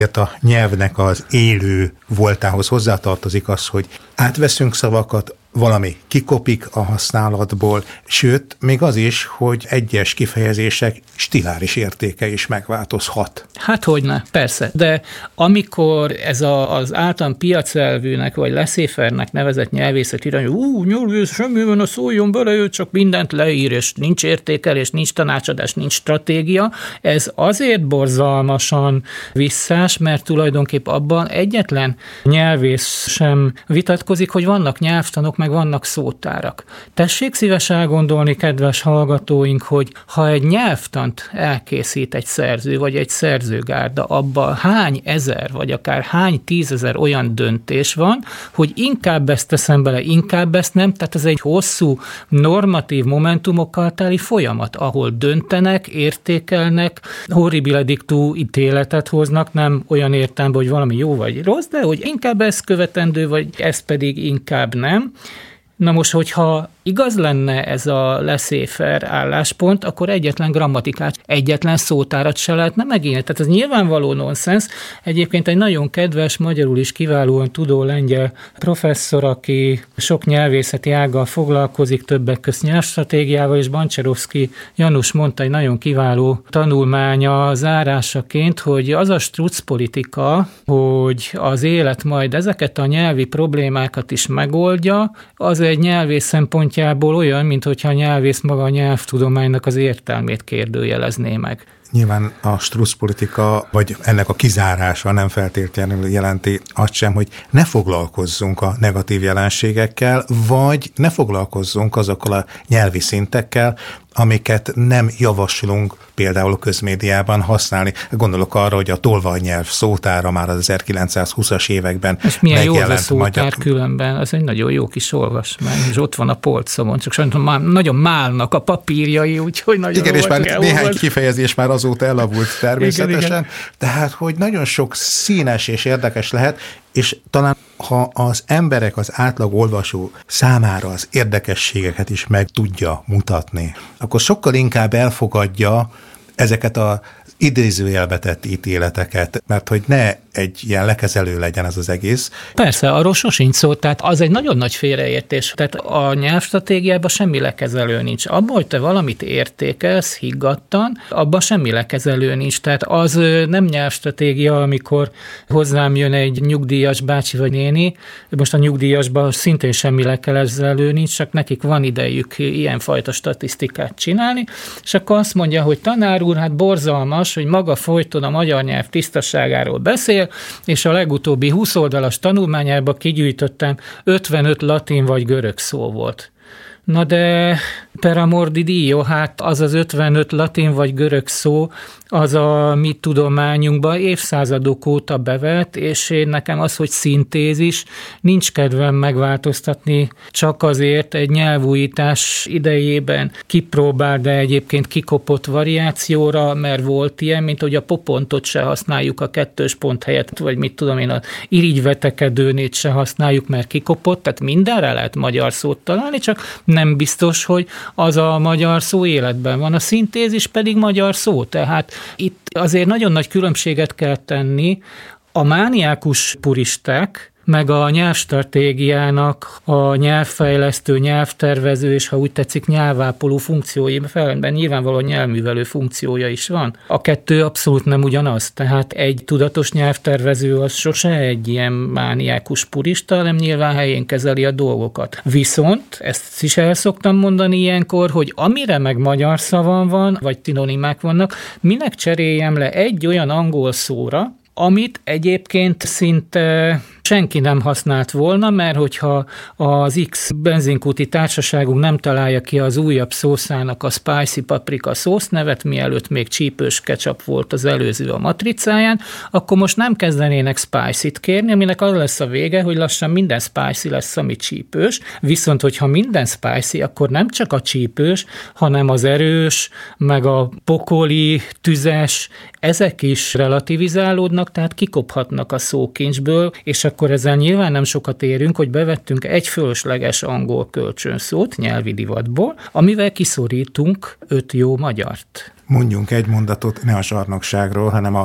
A nyelvnek az élő voltához hozzátartozik az, hogy átveszünk szavakat, valami kikopik a használatból, sőt, még az is, hogy egyes kifejezések stiláris értéke is megváltozhat. Hát hogyne, persze, de amikor ez az általán piacelvűnek vagy laissez-faire-nek nevezett nyelvészet irány, nyelvész, semmi van, szóljon bele, ő csak mindent leír, és nincs értékelés, nincs tanácsadás, nincs stratégia, ez azért borzalmasan visszás, mert tulajdonképp abban egyetlen nyelvész sem vitatkozik, hogy vannak nyelvtanok, meg vannak szótárak. Tessék szíves elgondolni, kedves hallgatóink, hogy ha egy nyelvtant elkészít egy szerző, vagy egy szerzőgárda, abban hány ezer, vagy akár hány tízezer olyan döntés van, hogy inkább ezt teszem bele, inkább ezt nem, tehát ez egy hosszú, normatív momentumokkal teli folyamat, ahol döntenek, értékelnek, horribile dictu ítéletet hoznak, nem olyan értelemben, hogy valami jó vagy rossz, de hogy inkább ez követendő, vagy ez pedig inkább nem. Na most, hogyha igaz lenne ez a laissez-faire álláspont, akkor egyetlen grammatikát, egyetlen szótárat se lehetne megírni. Tehát ez nyilvánvaló nonsens. Egyébként egy nagyon kedves, magyarul is kiválóan tudó lengyel professzor, aki sok nyelvészeti ággal foglalkozik, többek közt nyelvstratégiával, és Bancserovszky Janus mondta egy nagyon kiváló tanulmánya zárásaként, hogy az a struccpolitika, hogy az élet majd ezeket a nyelvi problémákat is megoldja, az egy nyelvész szempontjából olyan, mint hogyha a nyelvész maga a nyelvtudománynak az értelmét kérdőjelezné meg. Nyilván a struccpolitika, vagy ennek a kizárása nem feltétlenül jelenti azt sem, hogy ne foglalkozzunk a negatív jelenségekkel, vagy ne foglalkozzunk azokkal a nyelvi szintekkel, amiket nem javaslunk például a közmédiában használni. Gondolok arra, hogy a tolvajnyelv szótára már az 1920-as években és milyen jó a szótár különben, az egy nagyon jó kis olvasmány, és ott van a polcomon, csak sajnos nagyon málnak a papírjai, úgyhogy nagyon igen, és már néhány olvasni. kifejezés már azóta elavult természetesen, igen. Tehát, hogy nagyon sok színes és érdekes lehet, és talán ha az emberek, az átlag olvasó számára az érdekességeket is meg tudja mutatni, akkor sokkal inkább elfogadja ezeket az idézőjelbe tett ítéleteket, mert hogy ne egy ilyen lekezelő legyen ez az egész. Persze, arról sosincs szó, tehát az egy nagyon nagy félreértés. Tehát a nyelvstratégiában semmi lekezelő nincs. Abban, hogy te valamit értékelsz higgadtan, abban semmi lekezelő nincs. Tehát az nem nyelvstratégia, amikor hozzám jön egy nyugdíjas bácsi vagy néni, most a nyugdíjasban szintén semmi lekezelő nincs, csak nekik van idejük ilyenfajta statisztikát csinálni, és akkor azt mondja, hogy tanár úr, hát borzalmas, hogy maga folyton a magyar nyelv tisztaságáról beszél, és a legutóbbi 20 oldalas tanulmányában kigyűjtöttem 55 latin vagy görög szó volt. Na de per amor di Dio, hát az az 55 latin vagy görög szó, az a mi tudományunkban évszázadok óta bevett, és én nekem az, hogy szintézis, nincs kedvem megváltoztatni, csak azért egy nyelvújítás idejében kipróbál, de egyébként kikopott variációra, mert volt ilyen, mint hogy a popontot se használjuk a kettős pont helyett, vagy mit tudom én, a irigyvetekedőnét se használjuk, mert kikopott, tehát mindenre lehet magyar szót találni, csak nem biztos, hogy az a magyar szó életben van. A szintézis pedig magyar szó, tehát itt azért nagyon nagy különbséget kell tenni a mániákus puristák, meg a nyelvstratégiának a nyelvfejlesztő, nyelvtervező, és ha úgy tetszik, nyelvápoló funkciói felben nyilvánvalóan nyelvművelő funkciója is van. A kettő abszolút nem ugyanaz, tehát egy tudatos nyelvtervező az sose egy ilyen mániákus purista, hanem nyilván helyén kezeli a dolgokat. Viszont, ezt is el szoktam mondani ilyenkor, hogy amire meg magyar szavam van, vagy szinonimák vannak, minek cseréljem le egy olyan angol szóra, amit egyébként szinte senki nem használt volna, mert hogyha az X benzinkúti társaságunk nem találja ki az újabb szószának a spicy paprika szósz nevet, mielőtt még csípős ketchup volt az előző a matricáján, akkor most nem kezdenének spicy-t kérni, aminek az lesz a vége, hogy lassan minden spicy lesz, ami csípős, viszont hogyha minden spicy, akkor nem csak a csípős, hanem az erős, meg a pokoli, tüzes, ezek is relativizálódnak, tehát kikophatnak a szókincsből, és akkor ezzel nyilván nem sokat érünk, hogy bevettünk egy fölösleges angol kölcsönszót nyelvi divatból, amivel kiszorítunk 5 jó magyart. Mondjunk egy mondatot ne a zsarnokságról, hanem a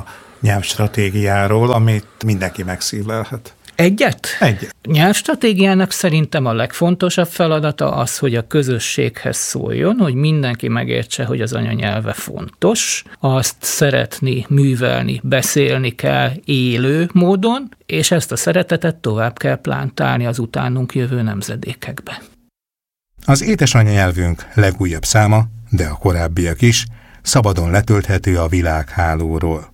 nyelvstratégiáról, amit mindenki megszívlelhet. Egyet? Egyet. Nyelvstratégiának szerintem a legfontosabb feladata az, hogy a közösséghez szóljon, hogy mindenki megértse, hogy az anyanyelve fontos, azt szeretni, művelni, beszélni kell élő módon, és ezt a szeretetet tovább kell plántálni az utánunk jövő nemzedékekbe. Az édesanyanyelvünk legújabb száma, de a korábbiak is, szabadon letölthető a világhálóról.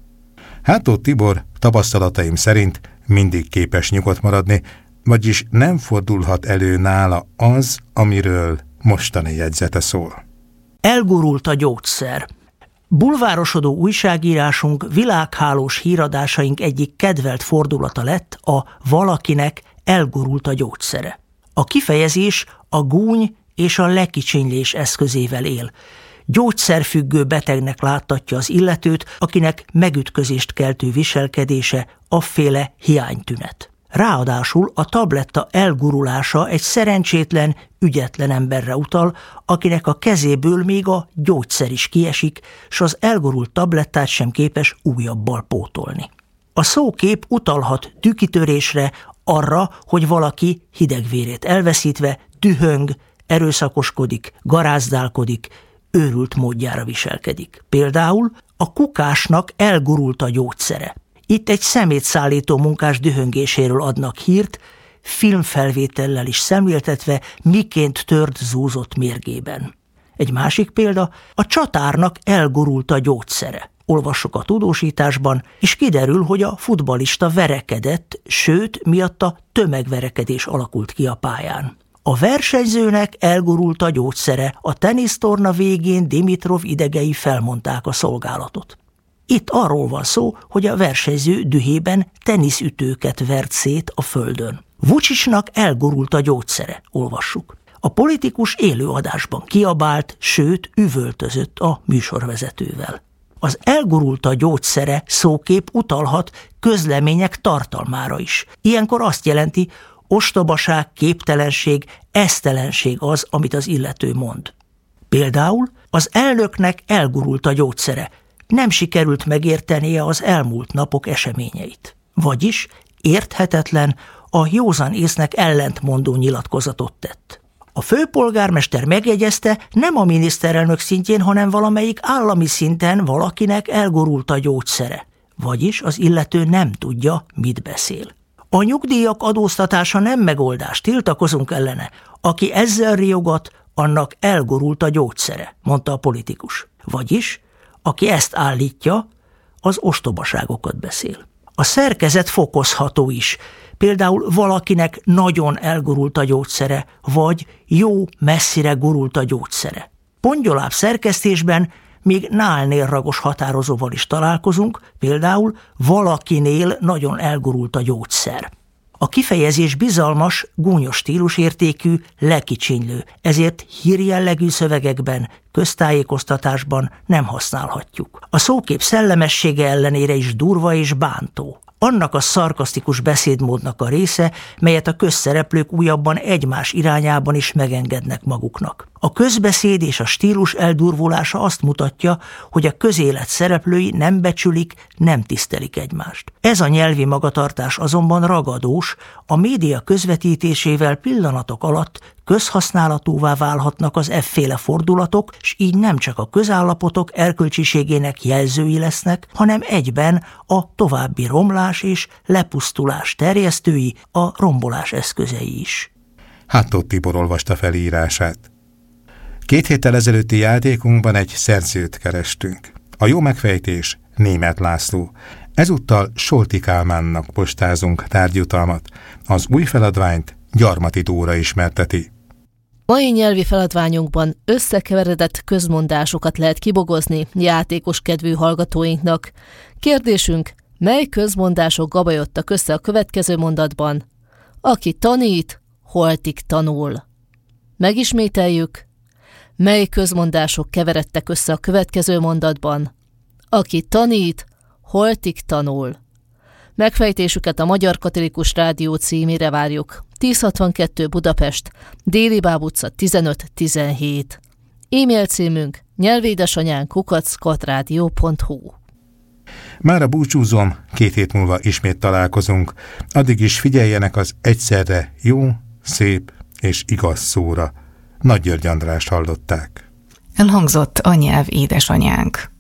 Hátót Tibor tapasztalataim szerint mindig képes nyugodt maradni, vagyis nem fordulhat elő nála az, amiről mostani jegyzete szól. Elgurult a gyógyszer. Bulvárosodó újságírásunk, világhálós híradásaink egyik kedvelt fordulata lett a valakinek elgurult a gyógyszere. A kifejezés a gúny és a lekicsinylés eszközével él. Gyógyszerfüggő betegnek láttatja az illetőt, akinek megütközést keltő viselkedése afféle hiánytünet. Ráadásul a tabletta elgurulása egy szerencsétlen, ügyetlen emberre utal, akinek a kezéből még a gyógyszer is kiesik, s az elgurult tablettát sem képes újabbal pótolni. A szókép utalhat tükitörésre, arra, hogy valaki hidegvérét elveszítve dühöng, erőszakoskodik, garázdálkodik, őrült módjára viselkedik. Például a kukásnak elgurult a gyógyszere. Itt egy szemétszállító munkás dühöngéséről adnak hírt, filmfelvétellel is szemléltetve, miként tört zúzott mérgében. Egy másik példa, a csatárnak elgurult a gyógyszere. Olvassuk a tudósításban, és kiderül, hogy a futballista verekedett, sőt, miatta tömegverekedés alakult ki a pályán. A versenyzőnek elgurult a gyógyszere, a tenisztorna végén Dimitrov idegei felmondták a szolgálatot. Itt arról van szó, hogy a versenyző dühében teniszütőket vert szét a földön. Vučićnak elgurult a gyógyszere, olvassuk. A politikus élőadásban kiabált, sőt, üvöltözött a műsorvezetővel. Az elgurult a gyógyszere szókép utalhat közlemények tartalmára is. Ilyenkor azt jelenti, ostobaság, képtelenség, esztelenség az, amit az illető mond. Például az elnöknek elgurult a gyógyszere, nem sikerült megértenie az elmúlt napok eseményeit. Vagyis érthetetlen, a józan észnek ellentmondó nyilatkozatot tett. A főpolgármester megjegyezte, nem a miniszterelnök szintjén, hanem valamelyik állami szinten valakinek elgurult a gyógyszere. Vagyis az illető nem tudja, mit beszél. A nyugdíjak adóztatása nem megoldás, tiltakozunk ellene. Aki ezzel riogat, annak elgurult a gyógyszere, mondta a politikus. Vagyis, aki ezt állítja, az ostobaságokat beszél. A szerkezet fokozható is. Például valakinek nagyon elgurult a gyógyszere, vagy jó messzire gurult a gyógyszere. Pongyolább szerkesztésben még nálnél ragos határozóval is találkozunk, például valakinél nagyon elgurult a gyógyszer. A kifejezés bizalmas, gúnyos stílusértékű, lekicsinylő, ezért hírjellegű szövegekben, köztájékoztatásban nem használhatjuk. A szókép szellemessége ellenére is durva és bántó. Annak a szarkasztikus beszédmódnak a része, melyet a közszereplők újabban egymás irányában is megengednek maguknak. A közbeszéd és a stílus eldurvulása azt mutatja, hogy a közélet szereplői nem becsülik, nem tisztelik egymást. Ez a nyelvi magatartás azonban ragadós, a média közvetítésével pillanatok alatt közhasználatúvá válhatnak az efféle fordulatok, s így nem csak a közállapotok erkölcsiségének jelzői lesznek, hanem egyben a további romlás és lepusztulás terjesztői, a rombolás eszközei is. Hátót Tibor olvasta fel írását. 2 héttel ezelőtti játékunkban egy szerzőt kerestünk. A jó megfejtés Németh László. Ezúttal Solti Kálmánnak postázunk tárgyutalmat. Az új feladványt Gyarmati Dóra ismerteti. Mai nyelvi feladványunkban összekeveredett közmondásokat lehet kibogozni játékos kedvű hallgatóinknak. Kérdésünk, mely közmondások gabajodtak össze a következő mondatban? Aki tanít, holtig tanul. Megismételjük. Mely közmondások keveredtek össze a következő mondatban? Aki tanít, holtig tanul. Megfejtésüket a Magyar Katolikus Rádió címére várjuk. 1062 Budapest, Déli Báb utca 15-17. E-mail címünk nyelvédesanyánk @katradio.hu. Mára búcsúzom, 2 hét múlva ismét találkozunk. Addig is figyeljenek az egyszerre jó, szép és igaz szóra. Nagy György Andrást hallották. Elhangzott A nyelv édesanyánk.